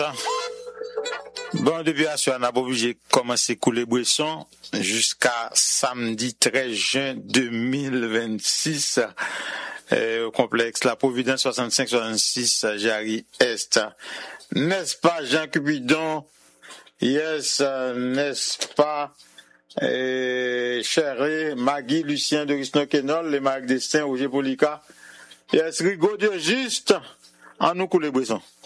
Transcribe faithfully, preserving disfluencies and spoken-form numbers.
Bon, depuis à ce moment, j'ai commencé à couler boisson jusqu'à samedi treize juin deux mille vingt-six euh, au complexe La Providence soixante-cinq soixante-six Jarry Est. N'est-ce pas Jean Cupidon? Yes, n'est-ce pas euh, Chéri, Maggie, Lucien de Risno-Kenol, les Marc Destin, Roger Polica. Yes, Rigaud de Juste, en nous couler boisson.